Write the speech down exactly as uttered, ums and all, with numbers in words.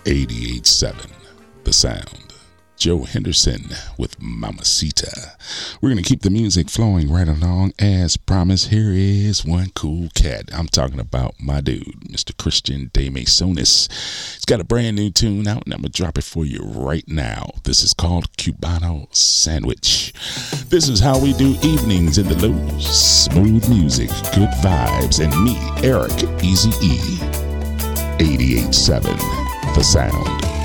eighty-eight seven, The Sound. Joe Henderson with Mamacita. We're going to keep the music flowing right along as promised. Here is one cool cat. I'm talking about my dude, Mister Christian De Masonis. He's got a brand new tune out and I'm going to drop it for you right now. This is called Cubano Sandwich. This is how we do evenings in the lows. Smooth music, good vibes, and me, Eric Easy E. eighty-eight seven, The Sound.